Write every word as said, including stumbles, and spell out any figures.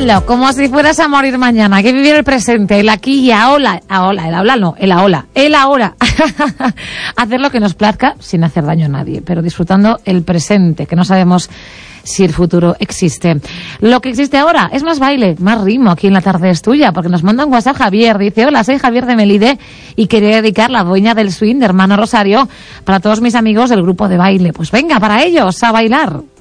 Disfrútalo como si fueras a morir mañana. Hay que vivir el presente, el aquí y ahora. Ahora, el ahora no, el ahora. El ahora. Hacer lo que nos plazca sin hacer daño a nadie, pero disfrutando el presente, que no sabemos si el futuro existe. Lo que existe ahora es más baile, más ritmo. Aquí en La Tarde es Tuya, porque nos manda un WhatsApp Javier. Dice: hola, soy Javier de Melide y quería dedicar La Dueña del Swing de Hermano Rosario para todos mis amigos del grupo de baile. Pues venga, para ellos, a bailar.